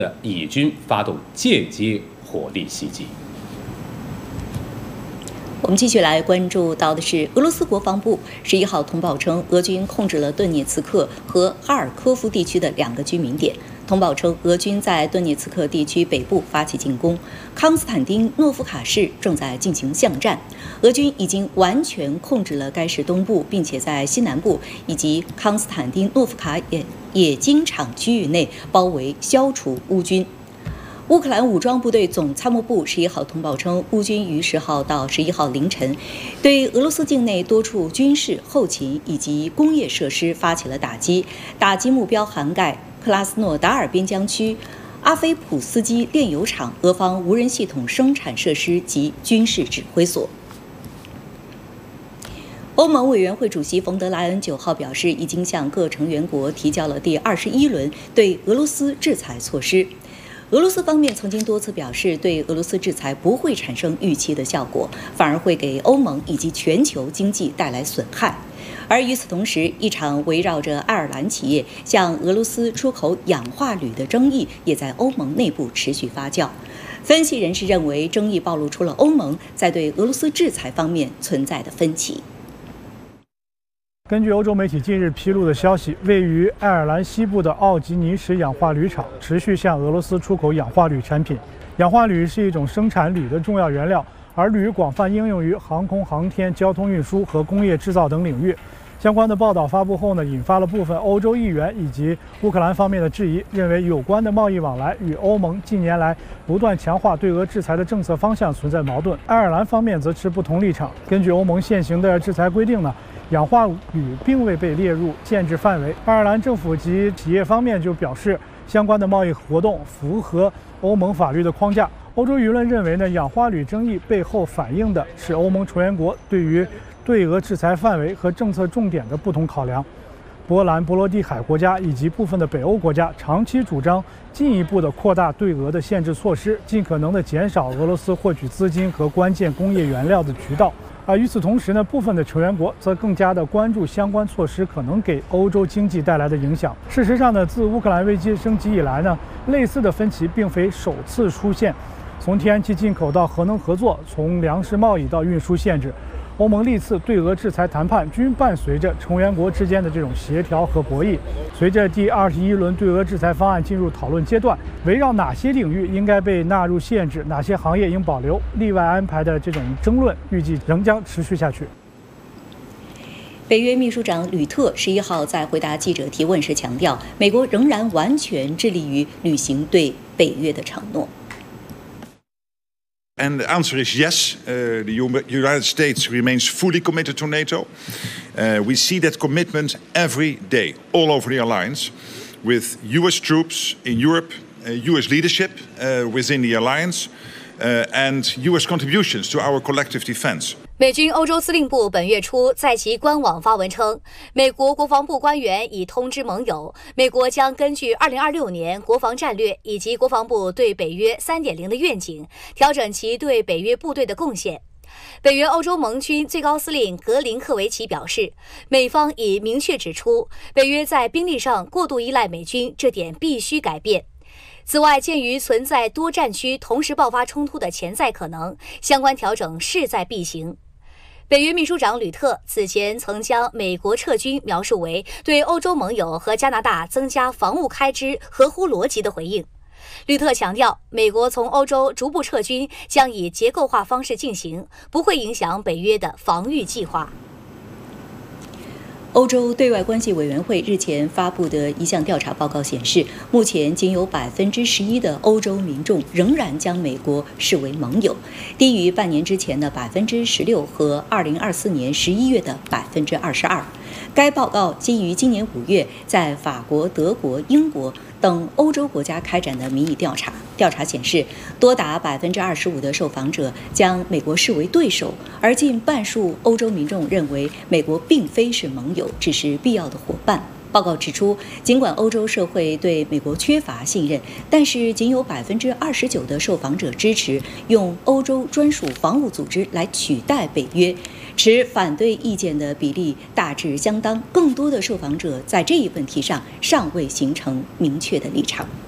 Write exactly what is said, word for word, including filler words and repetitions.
的以军发动间接火力袭击。 我们继续来关注到的是，俄罗斯国防部十一号通报称，俄军控制了顿涅茨克和哈尔科夫地区的两个居民点。通报称，俄军在顿涅茨克地区北部发起进攻，康斯坦丁诺夫卡市正在进行巷战。俄军已经完全控制了该市东部，并且在西南部以及康斯坦丁诺夫卡冶冶金厂区域内包围消除乌军。乌克兰武装部队总参谋部十一号通报称，乌军于十号到十一号凌晨，对俄罗斯境内多处军事、后勤以及工业设施发起了打击，打击目标涵盖克拉斯诺达尔边疆区、阿菲普斯基炼油厂、俄方无人系统生产设施及军事指挥所。欧盟委员会主席冯德莱恩九号表示，已经向各成员国提交了第二十一轮对俄罗斯制裁措施。俄罗斯方面曾经多次表示，对俄罗斯制裁不会产生预期的效果，反而会给欧盟以及全球经济带来损害。而与此同时，一场围绕着爱尔兰企业向俄罗斯出口氧化铝的争议也在欧盟内部持续发酵。分析人士认为，争议暴露出了欧盟在对俄罗斯制裁方面存在的分歧。 根据欧洲媒体近日披露的消息，位于爱尔兰西部的奥吉尼什氧化铝厂持续向俄罗斯出口氧化铝产品。氧化铝是一种生产铝的重要原料，而铝广泛应用于航空航天、交通运输和工业制造等领域。相关的报道发布后呢，引发了部分欧洲议员以及乌克兰方面的质疑，认为有关的贸易往来与欧盟近年来不断强化对俄制裁的政策方向存在矛盾。爱尔兰方面则持不同立场。根据欧盟现行的制裁规定呢，氧化铝并未被列入限制范围。爱尔兰政府及企业方面就表示，相关的贸易活动符合欧盟法律的框架。欧洲舆论认为呢，氧化铝争议背后反映的是欧盟成员国对于对俄制裁范围和政策重点的不同考量。波兰、波罗的海国家以及部分的北欧国家长期主张进一步的扩大对俄的限制措施，尽可能的减少俄罗斯获取资金和关键工业原料的渠道。而与此同时呢，部分的成员国则更加的关注相关措施可能给欧洲经济带来的影响。事实上呢，自乌克兰危机升级以来呢，类似的分歧并非首次出现。从天然气进口到核能合作，从粮食贸易到运输限制，欧盟历次对俄制裁谈判均伴随着成员国之间的这种协调和博弈。随着第二十一轮对俄制裁方案进入讨论阶段，围绕哪些领域应该被纳入限制，哪些行业应保留例外安排的这种争论，预计仍将持续下去。 北约秘书长吕特十一号在回答记者提问时强调，美国仍然完全致力于履行对北约的承诺。 And the answer is yes. Uh, the United States remains fully committed to NATO. Uh, we see that commitment every day, all over the alliance, with U S troops in Europe, uh, U S leadership uh, within the alliance, uh, and U S contributions to our collective defense. 美军欧洲司令部本月初在其官网发文称，美国国防部官员已通知盟友，美国将根据二零二六年国防战略以及国防部对北约 三点零 的愿景，调整其对北约部队的贡献。北约欧洲盟军最高司令格林克维奇表示，美方已明确指出，北约在兵力上过度依赖美军，这点必须改变。此外，鉴于存在多战区同时爆发冲突的潜在可能，相关调整势在必行。北约秘书长吕特此前曾将美国撤军描述为对欧洲盟友和加拿大增加防务开支合乎逻辑的回应。吕特强调，美国从欧洲逐步撤军将以结构化方式进行，不会影响北约的防御计划。 欧洲对外关系委员会日前发布的一项调查报告显示，目前仅有百分之十一的欧洲民众仍然将美国视为盟友，低于半年之前的百分之十六和二零二四年十一月的百分之二十二。该报告基于今年五月在法国、德国、英国等欧洲国家开展的民意调查，调查显示，多达百分之二十五的受访者将美国视为对手，而近半数欧洲民众认为美国并非是盟友，只是必要的伙伴。报告指出，尽管欧洲社会对美国缺乏信任，但是仅有百分之二十九的受访者支持用欧洲专属防务组织来取代北约。持反对意见的比例大致相当，更多的受访者在这一问题上尚未形成明确的立场。